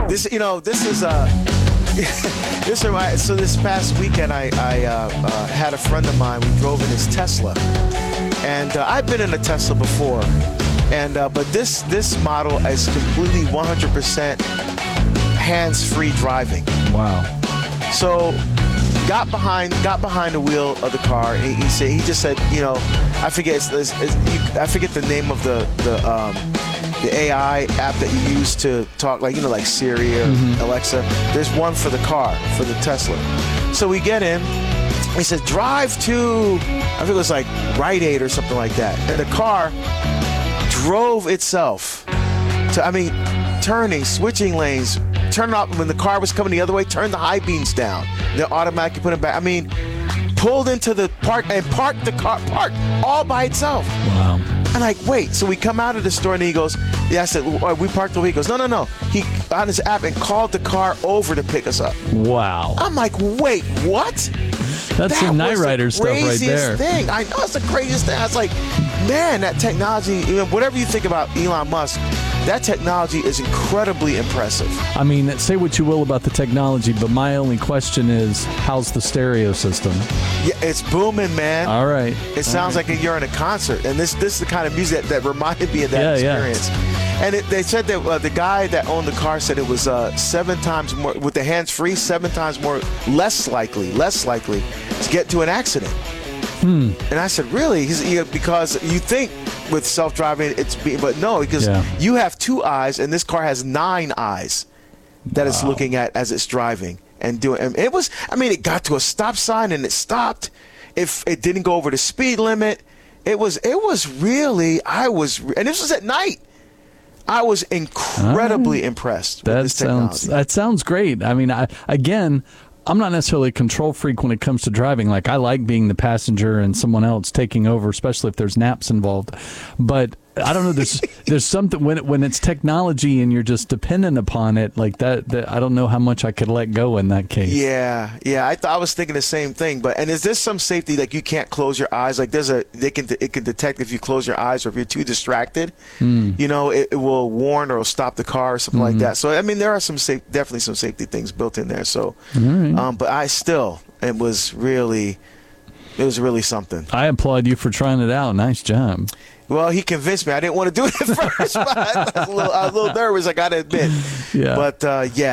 This is so this past weekend I had a friend of mine. We drove in his Tesla, and I've been in a Tesla before, and but this model is completely 100% hands-free driving. Wow. So got behind the wheel of the car. And he just said, I forget the name of the AI app that you use to talk, like Siri or Alexa. There's one for the car, for the Tesla. So we get in. He said, drive to, I think it was like Rite Aid or something like that. And the car drove itself to, turning, switching lanes, turn off when the car was coming the other way, turn the high beams down. They automatically put it back. Pulled into the park and parked the car, all by itself. Wow. I'm like, wait. So we come out of the store and he goes, I said, we parked the way. He goes, no. He on his app and called the car over to pick us up. Wow. I'm like, wait, what? That's some Knight Rider stuff right there. Thing. I know it's the craziest thing. I was like, man, that technology, whatever you think about Elon Musk, that technology is incredibly impressive. Say what you will about the technology, but my only question is, how's the stereo system? Yeah, it's booming, man. All right. It sounds like you're in a concert, and this is the kind of music that reminded me of that experience. Yeah. And they said that the guy that owned the car said it was 7 times more, with the hands-free, 7 times less likely to get to an accident. And I said, really? Because you think with self-driving, but no, because you have 2 eyes, and this car has 9 eyes that it's looking at as it's driving and doing. And it was, it got to a stop sign and it stopped. It didn't go over the speed limit. It was really, and this was at night. I was incredibly impressed with this technology. That sounds great. I'm not necessarily a control freak when it comes to driving. Like, I like being the passenger and someone else taking over, especially if there's naps involved. But I don't know. There's something when it's technology and you're just dependent upon it like that. I don't know how much I could let go in that case. Yeah. I was thinking the same thing. And is there some safety, like you can't close your eyes? Like it can detect if you close your eyes or if you're too distracted. It will warn or stop the car or something like that. So there are definitely some safety things built in there. So, but it was really something. I applaud you for trying it out. Nice job. Well, he convinced me. I didn't want to do it at first, but I was a little nervous, I got to admit. Yeah. But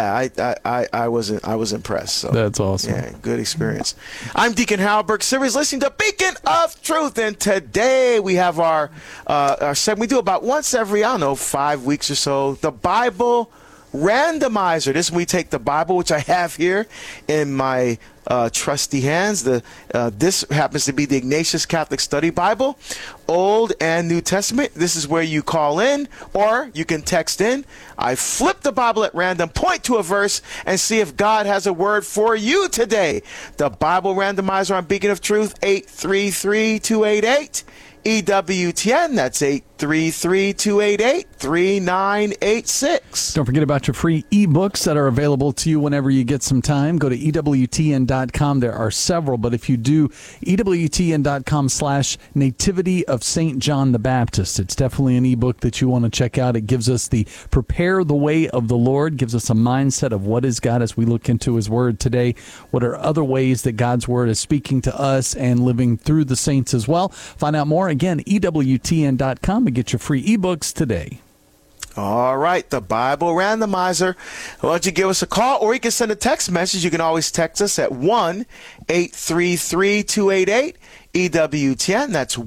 I was impressed. So that's awesome. Yeah, good experience. I'm Deacon Harold Burke Sivers, listening to Beacon of Truth, and today we have our segment. We do about once every 5 weeks or so, the Bible Randomizer. This is when we take the Bible, which I have here in my trusty hands. This happens to be the Ignatius Catholic Study Bible, Old and New Testament. This is where you call in or you can text in. I flip the Bible at random, point to a verse, and see if God has a word for you today. The Bible Randomizer on Beacon of Truth, 833-288. EWTN, that's 833-288-3986. Don't forget about your free ebooks that are available to you whenever you get some time. Go to EWTN.com. There are several, but if you do EWTN.com/Nativity of St. John the Baptist, it's definitely an ebook that you want to check out. It gives us the prepare the way of the Lord, gives us a mindset of what is God as we look into His Word today. What are other ways that God's Word is speaking to us and living through the saints as well? Find out more. Again, EWTN.com and get your free ebooks today. All right, the Bible Randomizer. Why don't you give us a call, or you can send a text message. You can always text us at 1-833-288-EWTN. That's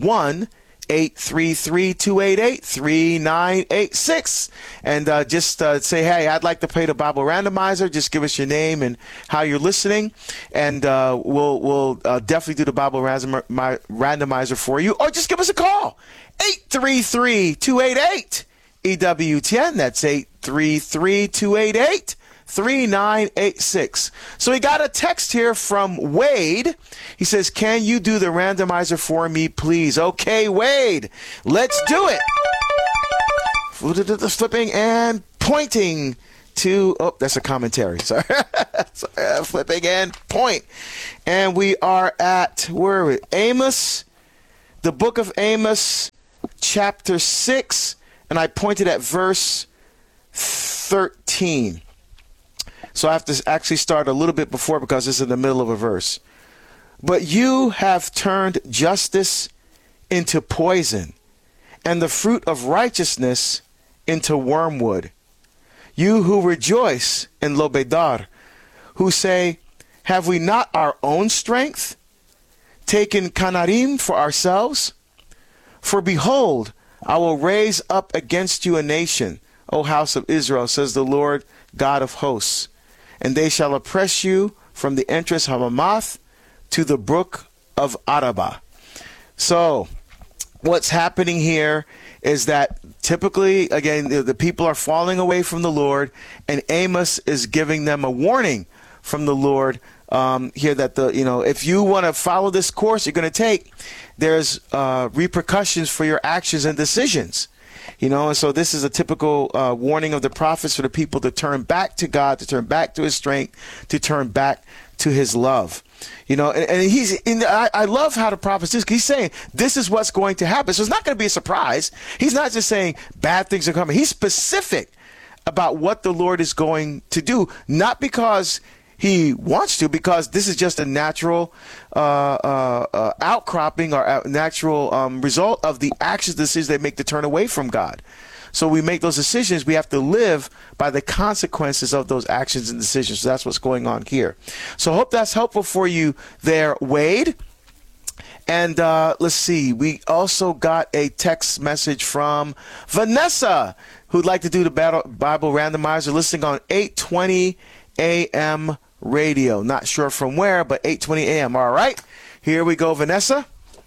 1-833-288-3986. And just say, hey, I'd like to play the Bible Randomizer. Just give us your name and how you're listening, and we'll definitely do the Bible Randomizer for you. Or just give us a call, 833-288-EWTN. That's 833-288-3986. So we got a text here from Wade. He says, can you do the randomizer for me, please? Okay, Wade, let's do it. Flipping and pointing to, that's a commentary. Sorry. Flipping and point. And we are at, where are we? Amos, the book of Amos, chapter 6. And I pointed at verse 13. So I have to actually start a little bit before because it's in the middle of a verse. But you have turned justice into poison, and the fruit of righteousness into wormwood. You who rejoice in Lobedar, who say, have we not our own strength taken Canarim for ourselves? For behold, I will raise up against you a nation, O house of Israel, says the Lord God of hosts, and they shall oppress you from the entrance of Hamath to the brook of Arabah. So what's happening here is that typically, again, the people are falling away from the Lord, and Amos is giving them a warning from the Lord here that if you want to follow this course you're going to take, there's repercussions for your actions and decisions. And so this is a typical warning of the prophets for the people to turn back to God, to turn back to his strength, to turn back to his love. I love how the prophet is. He's saying this is what's going to happen. So it's not going to be a surprise. He's not just saying bad things are coming. He's specific about what the Lord is going to do, not because he wants to, because this is just a natural outcropping or a natural result of the actions, decisions they make to turn away from God. So we make those decisions. We have to live by the consequences of those actions and decisions. So that's what's going on here. So I hope that's helpful for you there, Wade. And let's see. We also got a text message from Vanessa, who'd like to do the Bible Randomizer, listening on 8:20 a.m. radio. Not sure from where, but 8:20 a.m. All right. Here we go, Vanessa.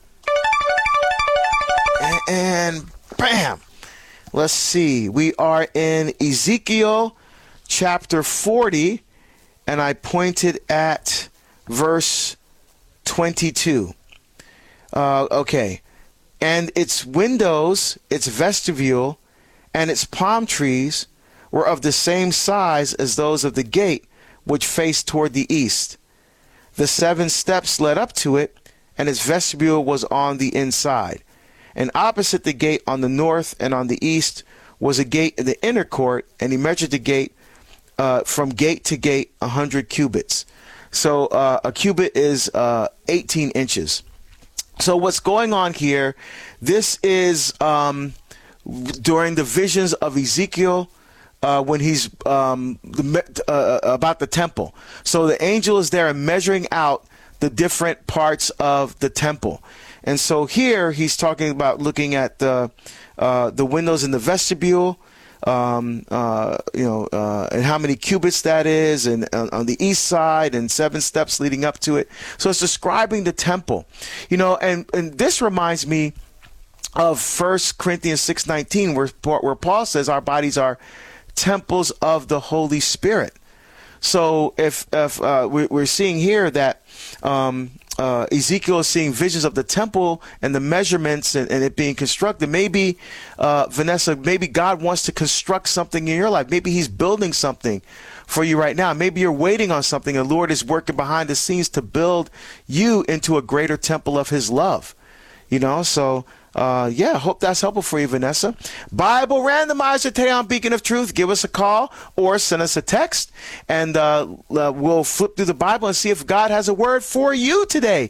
And bam. Let's see. We are in Ezekiel chapter 40, and I pointed at verse 22. Okay. And its windows, its vestibule, and its palm trees were of the same size as those of the gate which faced toward the east. The 7 steps led up to it, and its vestibule was on the inside. And opposite the gate on the north and on the east was a gate in the inner court, and he measured the gate from gate to gate 100 cubits. So a cubit is 18 inches. So what's going on here, this is during the visions of Ezekiel, when he's about the temple. So the angel is there and measuring out the different parts of the temple. And so here he's talking about looking at the windows in the vestibule, and how many cubits that is, and on the east side, and 7 steps leading up to it. So it's describing the temple, and this reminds me of 1 Corinthians 6:19, where Paul says our bodies are temples of the Holy Spirit. So if we're seeing here that Ezekiel is seeing visions of the temple and the measurements and it being constructed, maybe Vanessa, maybe God wants to construct something in your life. Maybe he's building something for you right now. Maybe you're waiting on something, and the Lord is working behind the scenes to build you into a greater temple of his love. So I hope that's helpful for you, Vanessa. Bible Randomizer today on Beacon of Truth. Give us a call or send us a text, and we'll flip through the Bible and see if God has a word for you today.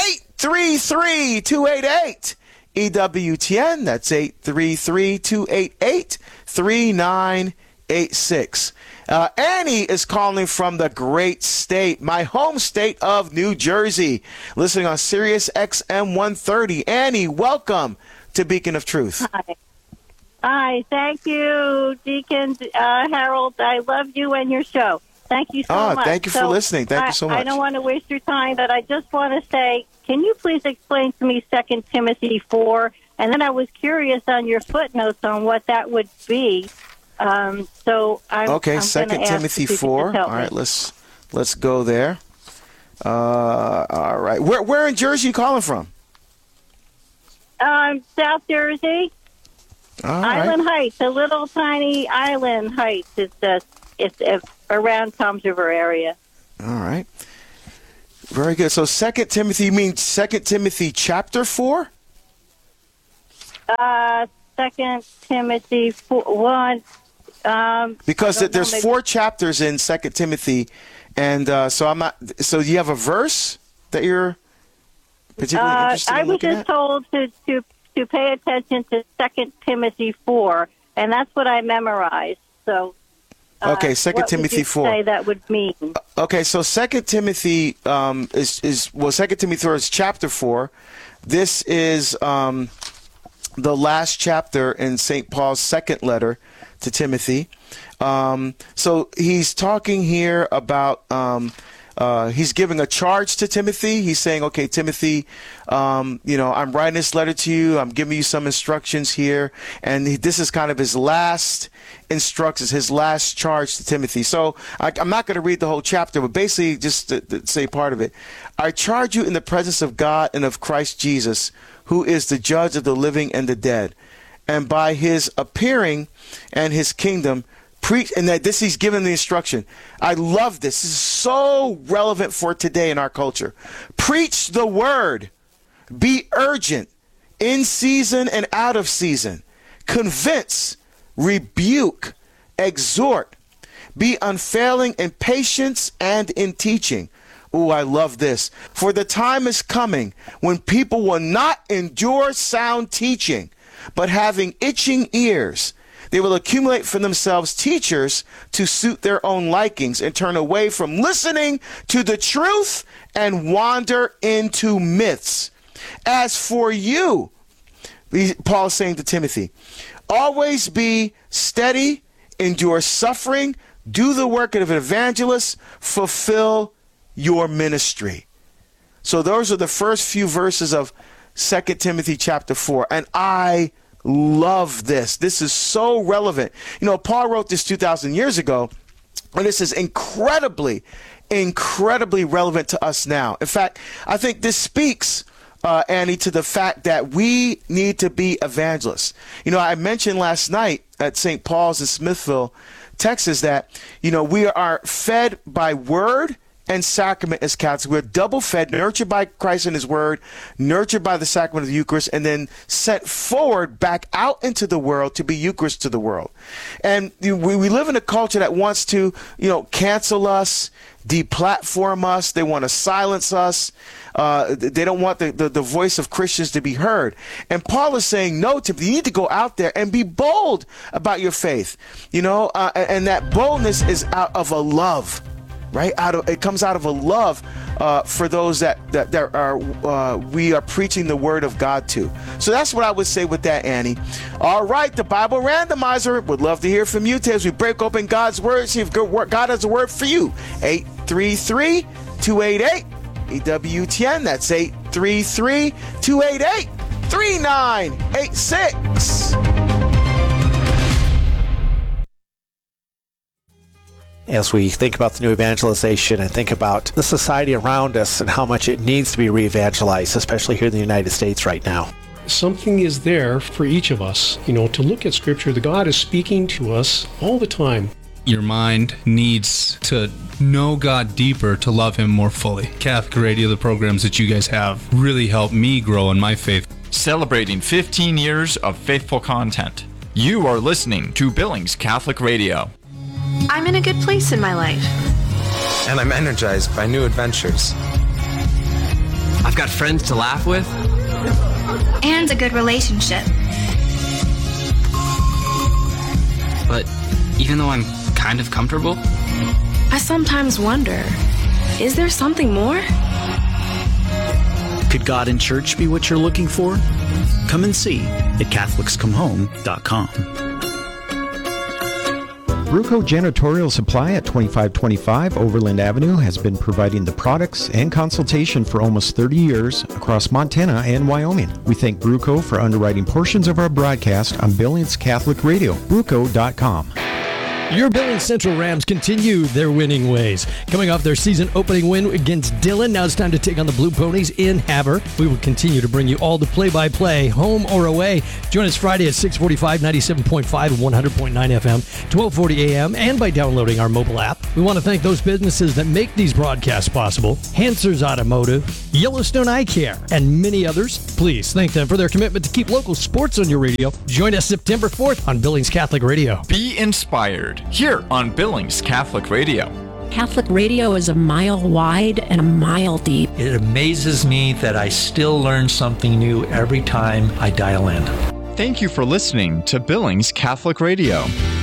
833-288 EWTN. That's 833-288-3986. Annie is calling from the great state, my home state of New Jersey, listening on Sirius XM 130. Annie, welcome to Beacon of Truth. Hi. Thank you, Deacon Harold. I love you and your show. Thank you so much. Thank you for listening. Thank you so much. I don't want to waste your time, but I just want to say, can you please explain to me 2 Timothy 4? And then I was curious on your footnotes on what that would be. So I'm okay. 2 Timothy 4. All right, let's go there. All right. Where in Jersey are you calling from? South Jersey. Island Heights, a little tiny Island Heights. It's around Toms River area. All right. Very good. So 2 Timothy, you mean 2 Timothy chapter 4? 2 Timothy 4, 1. Because there's 4 chapters in 2 Timothy, and so I'm not. So you have a verse that you're particularly interested in looking at? I was just told to pay attention to 2 Timothy 4, and that's what I memorized. So, okay, 2 Timothy 4. Say that would mean. Okay, so 2 Timothy 2 Timothy 4 is chapter 4. This is the last chapter in St. Paul's second letter to Timothy. So he's talking here about he's giving a charge to Timothy. He's saying, okay, Timothy, I'm writing this letter to you. I'm giving you some instructions here. And this is kind of his last instructions, his last charge to Timothy. So I'm not going to read the whole chapter, but basically just to say part of it. I charge you in the presence of God and of Christ Jesus, who is the judge of the living and the dead. And by his appearing and his kingdom, preach, and that this he's given the instruction. I love this. This is so relevant for today in our culture. Preach the word. Be urgent, in season and out of season. Convince, rebuke, exhort. Be unfailing in patience and in teaching. Ooh, I love this. For the time is coming when people will not endure sound teaching, but having itching ears, they will accumulate for themselves teachers to suit their own likings and turn away from listening to the truth and wander into myths. As for you, Paul is saying to Timothy, always be steady, endure suffering, do the work of an evangelist, fulfill your ministry. So those are the first few verses of 2 Timothy chapter 4. And I love this. This is so relevant. Paul wrote this 2,000 years ago, and this is incredibly relevant to us now. In fact, I think this speaks, Annie, to the fact that we need to be evangelists. I mentioned last night at St. Paul's in Smithville, Texas, that, we are fed by word and sacrament as Catholics. We're double fed, nurtured by Christ and his word, nurtured by the sacrament of the Eucharist, and then sent forward back out into the world to be Eucharist to the world. And we live in a culture that wants to, cancel us, deplatform us. They want to silence us. They don't want the voice of Christians to be heard. And Paul is saying, no, Timothy, you need to go out there and be bold about your faith. And that boldness is out of a love. Right? It comes out of a love for those that we are preaching the word of God to. So that's what I would say with that, Annie. All right, the Bible Randomizer would love to hear from you today as we break open God's word, see if God has a word for you. 833-288-EWTN. That's 833-288-3986. As we think about the new evangelization and think about the society around us and how much it needs to be re-evangelized, especially here in the United States right now. Something is there for each of us, to look at Scripture. The God is speaking to us all the time. Your mind needs to know God deeper to love Him more fully. Catholic Radio, the programs that you guys have, really helped me grow in my faith. Celebrating 15 years of faithful content. You are listening to Billings Catholic Radio. I'm in a good place in my life. And I'm energized by new adventures. I've got friends to laugh with. And a good relationship. But even though I'm kind of comfortable, I sometimes wonder, is there something more? Could God in church be what you're looking for? Come and see at CatholicsComeHome.com. Bruco Janitorial Supply at 2525 Overland Avenue has been providing the products and consultation for almost 30 years across Montana and Wyoming. We thank Bruco for underwriting portions of our broadcast on Billings Catholic Radio. Bruco.com. Your Billings Central Rams continue their winning ways. Coming off their season opening win against Dillon, now it's time to take on the Blue Ponies in Havre. We will continue to bring you all the play-by-play, home or away. Join us Friday at 6:45, 97.5 and 100.9 FM, 12:40 a.m., and by downloading our mobile app. We want to thank those businesses that make these broadcasts possible. Hansers Automotive, Yellowstone Eye Care, and many others. Please thank them for their commitment to keep local sports on your radio. Join us September 4th on Billings Catholic Radio. Be inspired here on Billings Catholic Radio. Catholic radio is a mile wide and a mile deep. It amazes me that I still learn something new every time I dial in. Thank you for listening to Billings Catholic Radio.